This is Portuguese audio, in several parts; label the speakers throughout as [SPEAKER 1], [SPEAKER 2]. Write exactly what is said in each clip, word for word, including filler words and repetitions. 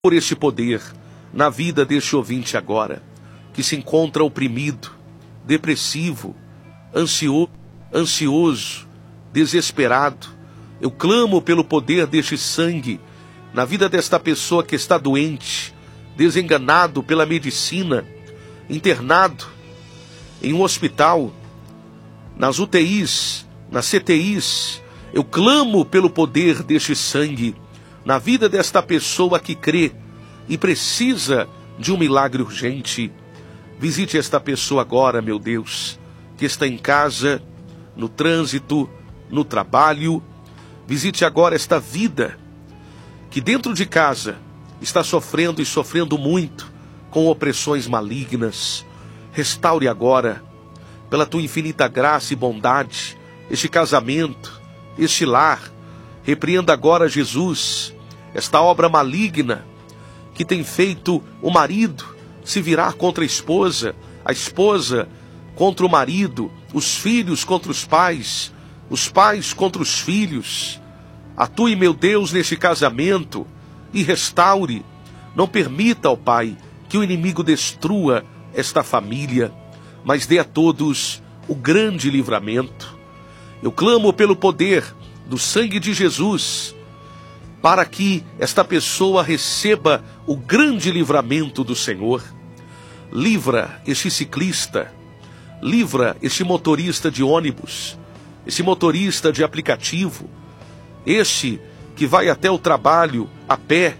[SPEAKER 1] por este poder na vida deste ouvinte agora, que se encontra oprimido, depressivo, ansio, ansioso, desesperado. Eu clamo pelo poder deste sangue na vida desta pessoa que está doente, desenganado pela medicina, internado em um hospital, nas U T Is, nas C T Is. Eu clamo pelo poder deste sangue na vida desta pessoa que crê e precisa de um milagre urgente. Visite esta pessoa agora, meu Deus, que está em casa, no trânsito, no trabalho. Visite agora esta vida que dentro de casa está sofrendo e sofrendo muito com opressões malignas. Restaure agora, pela tua infinita graça e bondade, este casamento, este lar. Repreenda agora, Jesus, esta obra maligna que tem feito o marido se virar contra a esposa, a esposa contra o marido, os filhos contra os pais, os pais contra os filhos. Atue, meu Deus, neste casamento e restaure. Não permita, ó Pai, que o inimigo destrua esta família, mas dê a todos o grande livramento. Eu clamo pelo poder do sangue de Jesus, para que esta pessoa receba o grande livramento do Senhor. Livra este ciclista, livra este motorista de ônibus, esse motorista de aplicativo, este que vai até o trabalho a pé,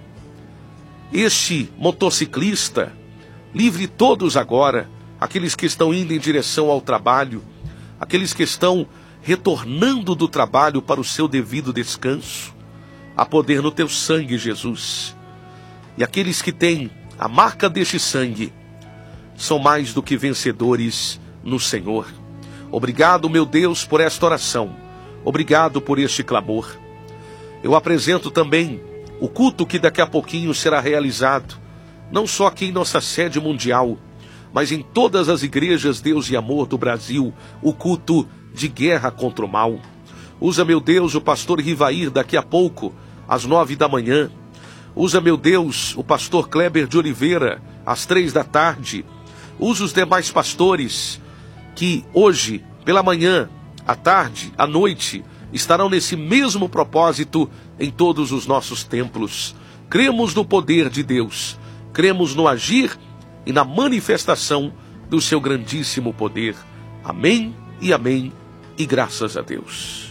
[SPEAKER 1] este motociclista. Livre todos agora, aqueles que estão indo em direção ao trabalho, aqueles que estão retornando do trabalho para o seu devido descanso. Há poder no teu sangue, Jesus. E aqueles que têm a marca deste sangue são mais do que vencedores no Senhor. Obrigado, meu Deus, por esta oração. Obrigado por este clamor. Eu apresento também o culto que daqui a pouquinho será realizado, não só aqui em nossa sede mundial, mas em todas as igrejas Deus e Amor do Brasil, o culto de guerra contra o mal. Usa, meu Deus, o pastor Rivair daqui a pouco, às nove da manhã. Usa, meu Deus, o pastor Kleber de Oliveira, às três da tarde. Usa os demais pastores que hoje, pela manhã, à tarde, à noite, estarão nesse mesmo propósito em todos os nossos templos. Cremos no poder de Deus, cremos no agir e na manifestação do seu grandíssimo poder. Amém e amém, e graças a Deus.